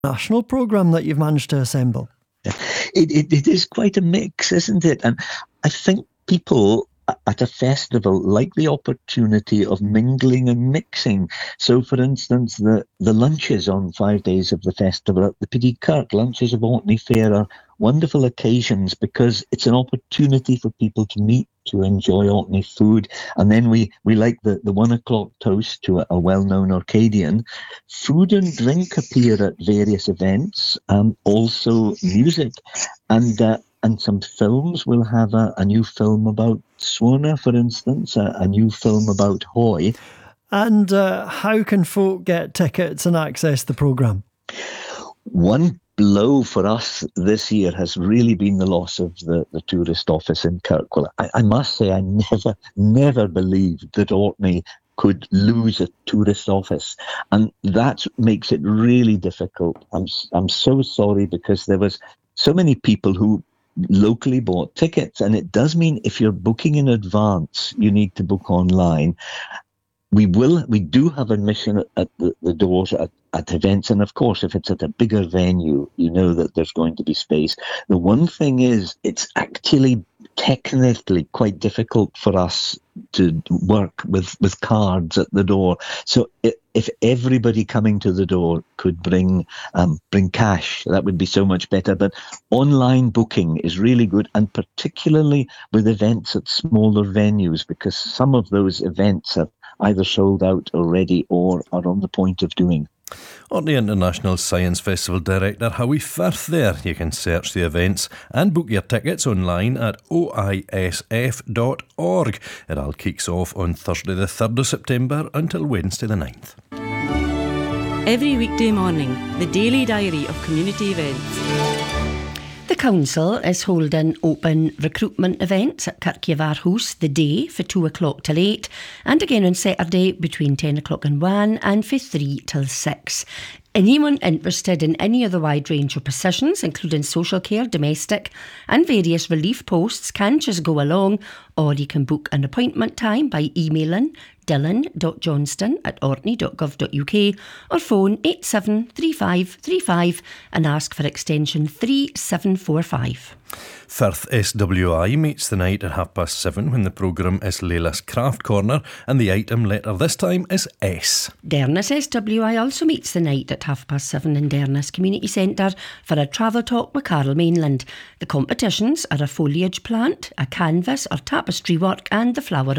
national programme that you've managed to assemble. It is quite a mix, isn't it? And I think people at a festival like the opportunity of mingling and mixing. So, for instance, the lunches on 5 days of the festival at the Piddy Kirk, lunches of Orkney Fair, are wonderful occasions because it's an opportunity for people to meet, to enjoy Orkney food. And then we like the 1 o'clock toast to a well-known Orcadian. Food and drink appear at various events, also music. And some films will have a new film about Swana, for instance, a new film about Hoy. And how can folk get tickets and access the programme? One blow for us this year has really been the loss of the tourist office in Kirkwall. I must say I never believed that Orkney could lose a tourist office, and that makes it really difficult. I'm so sorry, because there was so many people who locally bought tickets, and it does mean if you're booking in advance, you need to book online. We do have admission at the doors at events, and of course, if it's at a bigger venue, you know that there's going to be space. The one thing is, it's actually technically quite difficult for us to work with cards at the door. So if everybody coming to the door could bring cash, that would be so much better. But online booking is really good, and particularly with events at smaller venues, because some of those events have either sold out already or are on the point of doing. Orkney International Science Festival Director Howie Firth there. You can search the events and book your tickets online at oisf.org. It all kicks off on Thursday the 3rd of September until Wednesday the 9th. Every weekday morning, the daily diary of community events. The council is holding open recruitment events at Kirkyavar House the day for 2 o'clock till 8, and again on Saturday between 10 o'clock and 1 and for 3 till 6. Anyone interested in any of the wide range of positions, including social care, domestic and various relief posts, can just go along, or you can book an appointment time by emailing dylan.johnston@orkney.gov.uk or phone 873535 and ask for extension 3745. Firth SWI meets the night at 7:30 when the programme is Leila's Craft Corner, and the item letter this time is S. Dernis SWI also meets the night at 7:30 in Dernis Community Centre for a travel talk with Carl Mainland. The competitions are a foliage plant, a canvas or tapestry work, and the flower